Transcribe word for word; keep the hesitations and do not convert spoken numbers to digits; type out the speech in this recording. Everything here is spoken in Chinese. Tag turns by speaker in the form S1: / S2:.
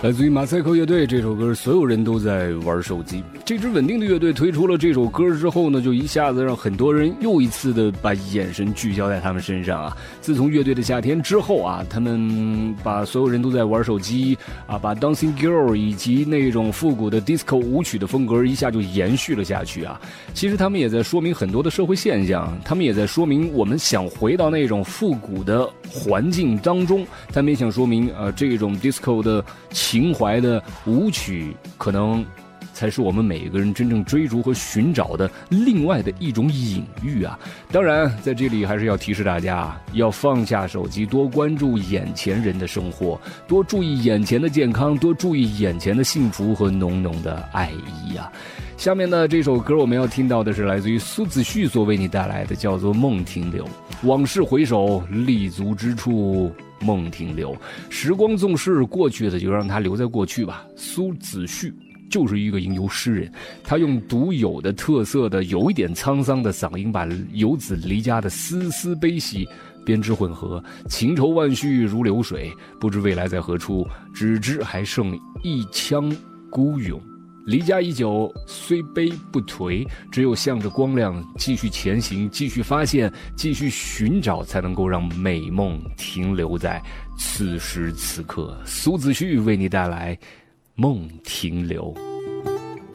S1: 来自于马赛克乐队这首歌，所有人都在玩手机。这支稳定的乐队推出了这首歌之后呢，就一下子让很多人又一次的把眼神聚焦在他们身上啊。自从乐队的夏天之后啊，他们把所有人都在玩手机啊，把 Dancing Girl 以及那种复古的 disco 舞曲的风格一下就延续了下去啊。其实他们也在说明很多的社会现象，他们也在说明我们想回到那种复古的环境当中，他们也想说明呃这种 disco 的情怀的舞曲可能才是我们每一个人真正追逐和寻找的另外的一种隐喻啊。当然在这里还是要提示大家，要放下手机，多关注眼前人的生活，多注意眼前的健康，多注意眼前的幸福和浓浓的爱意啊。下面呢这首歌我们要听到的是来自于苏子旭所为你带来的，叫做梦停留。往事回首，立足之处梦停留，时光纵逝，过去的就让它留在过去吧。苏子旭就是一个吟游诗人，他用独有的特色的有一点沧桑的嗓音，把游子离家的丝丝悲喜编织混合，情愁万绪如流水，不知未来在何处，只知还剩一腔孤勇。离家已久，虽悲不颓，只有向着光亮继续前行，继续发现，继续寻找，才能够让美梦停留在此时此刻。苏子旭为你带来梦停留。